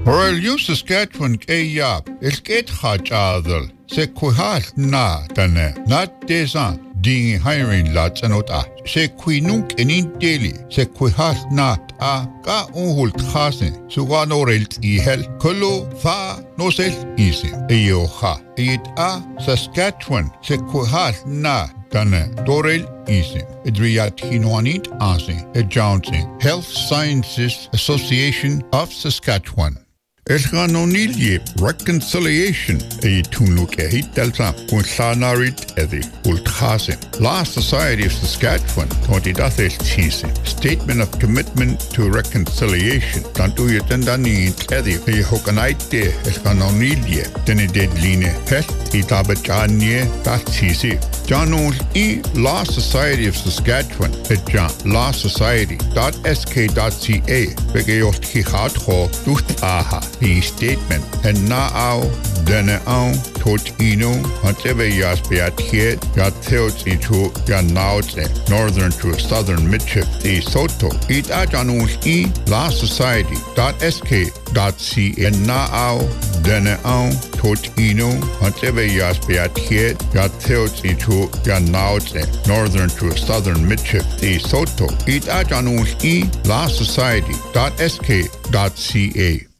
Orel Saskatchewan Kayap, Esket Hachadel, Sequihal na dane, not desan, ding hiring lots and ota, Sequinunk and in daily, Sequihal not a ka unhult hasen, Suganorelt ihel, Kolo, fa, no sel, easy, Eoha, it a Saskatchewan, Sequihal na. Dorel Easy, Edriat Hinoanit Asi, Johnson, Health Sciences Association of Saskatchewan. Elganonilje reconciliation tunuk hitalsa kunslanarit edi ulthasen. La Society of Saskatchewan 2013 Statement of Commitment to Reconciliation. Tantu yetendani edi hokanaite elganonilje denedline health itabachanye tatsisi. Janul La Society of Saskatchewan Jan La Society.sk.ca Begeyot Hihatho Duht Aha the statement and now dene au tot ino whatever yas beat here got theots into yanaute northern to southern midship the soto it ajanul La Society.sk.ca and now dene au tot ino whatever yas beat here got theots into yanaute northern to southern midship the soto it ajanul La Society.sk.ca